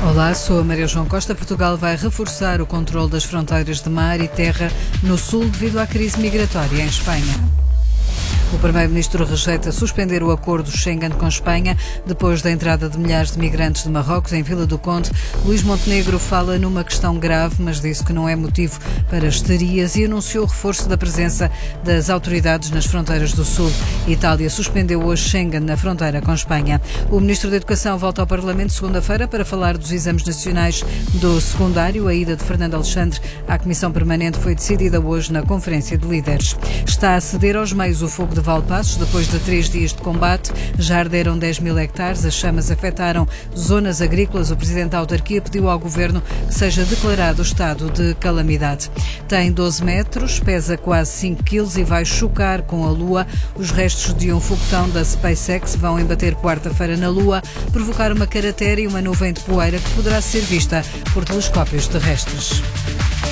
Olá, sou a Maria João Costa. Portugal vai reforçar o controle das fronteiras de mar e terra no sul devido à crise migratória em Espanha. O Primeiro-Ministro rejeita suspender o acordo Schengen com Espanha depois da entrada de milhares de migrantes de Marrocos em Vila do Conde. Luís Montenegro fala numa questão grave, mas disse que não é motivo para histerias e anunciou o reforço da presença das autoridades nas fronteiras do sul. Itália suspendeu hoje Schengen na fronteira com Espanha. O Ministro da Educação volta ao Parlamento segunda-feira para falar dos exames nacionais do secundário. A ida de Fernando Alexandre à Comissão Permanente foi decidida hoje na Conferência de Líderes. Está a ceder aos meios o fogo de Valpaços. Depois de 3 dias de combate, já arderam 10 mil hectares. As chamas afetaram zonas agrícolas. O Presidente da autarquia pediu ao Governo que seja declarado o estado de calamidade. Tem 12 metros, pesa quase 5 quilos e vai chocar com a Lua. Os restos de um foguetão da SpaceX vão embater quarta-feira na Lua, provocar uma cratera e uma nuvem de poeira que poderá ser vista por telescópios terrestres.